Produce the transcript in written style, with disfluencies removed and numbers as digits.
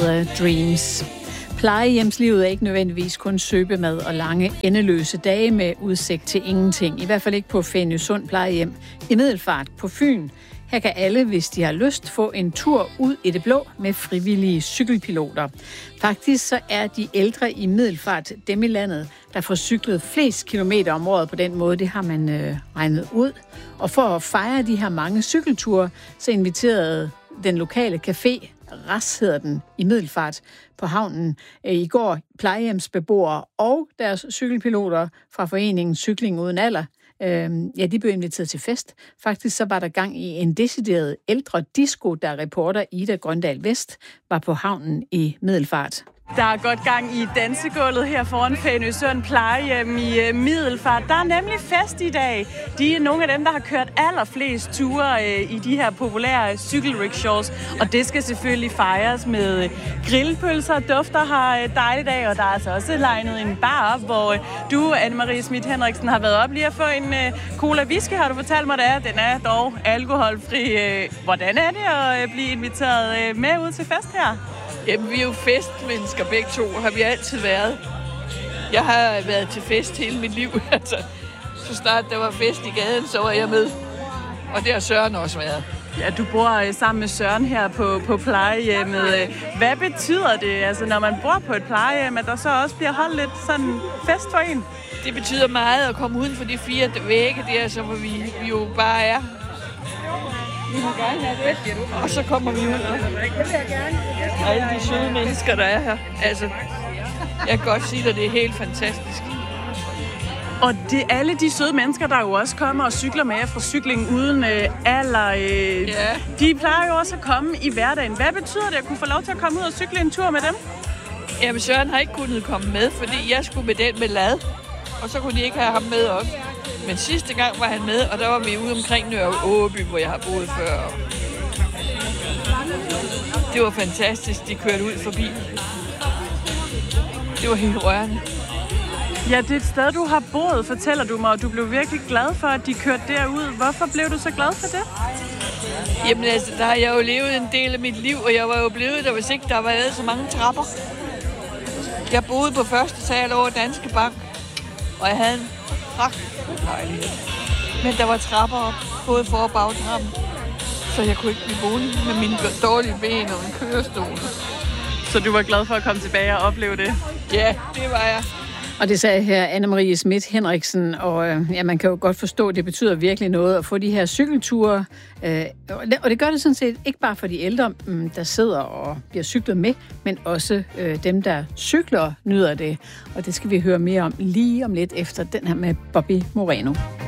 med Dreams. Plejehjemslivet er ikke nødvendigvis kun søbemad og lange, endeløse dage med udsigt til ingenting. I hvert fald ikke på Fænøsund plejehjem i Middelfart på Fyn. Her kan alle, hvis de har lyst, få en tur ud i det blå med frivillige cykelpiloter. Faktisk så er de ældre i Middelfart dem i landet, der får cyklet flest kilometer om året på den måde. Det har man regnet ud. Og for at fejre de her mange cykelture, så inviterede den lokale café, RAS hedder den, i Middelfart på havnen i går, plejehjemsbeboere og deres cykelpiloter fra foreningen Cykling Uden Alder. De blev inviteret til fest. Faktisk så var der gang i en decideret ældre disco, der reporter Ida Grøndal Vest var på havnen i Middelfart. Der er godt gang i dansegulvet her foran Fænøsund plejehjem i Middelfart. Der er nemlig fest i dag. De er nogle af dem, der har kørt allerflest ture i de her populære cykelrickshaws. Og det skal selvfølgelig fejres med grillpølser. Dufter har dejligt af, og der er altså også legnet en bar op, hvor du, Anne-Marie Schmidt Henriksen, har været op lige at få en cola whisky, har du fortalt mig, det er. Den er dog alkoholfri. Hvordan er det at blive inviteret med ud til fest her? Jamen, vi er jo festmennesker begge to, har vi altid været. Jeg har været til fest hele mit liv. Altså, så snart der var fest i gaden, så var jeg med. Og det har Søren også været. Ja, du bor sammen med Søren her på plejehjemmet. Hvad betyder det, altså, når man bor på et plejehjem, at der så også bliver holdt lidt sådan fest for en? Det betyder meget at komme uden for de 4 vægge der, så hvor vi jo bare er. Vi må gerne have det. Og så kommer vi ud. Det vil jeg gerne. Alle de søde mennesker, der er her. Altså, jeg kan godt sige dig, det er helt fantastisk. Og det alle de søde mennesker, der jo også kommer og cykler med fra Cykling Uden Alder, de plejer jo også at komme i hverdagen. Hvad betyder det at kunne få lov til at komme ud og cykle en tur med dem? Jamen, Søren har ikke kunnet komme med, fordi jeg skulle med den med lad. Og så kunne de ikke have ham med også. Men sidste gang var han med, og der var vi ude omkring Nørre Åby, hvor jeg har boet før. Det var fantastisk, de kørte ud forbi. Det var helt rørende. Ja, det er et sted, du har boet, fortæller du mig, og du blev virkelig glad for, at de kørte derud. Hvorfor blev du så glad for det? Jamen altså, der har jeg jo levet en del af mit liv, og jeg var jo blevet der, hvis ikke der var lavet så mange trapper. Jeg boede på første sal over Danske Bank, og jeg havde en pragtfuld lejlighed. Men der var trapper op, både for- og bagtrappen, så jeg kunne ikke blive boende med mine dårlige ben og en kørestol. Så du var glad for at komme tilbage og opleve det? Ja, det var jeg. Og det sagde her Anne-Marie Schmidt Henriksen, og man kan jo godt forstå, at det betyder virkelig noget at få de her cykelture. Og det gør det sådan set ikke bare for de ældre, der sidder og bliver cyklet med, men også dem, der cykler, nyder det. Og det skal vi høre mere om lige om lidt efter den her med Bobby Moreno.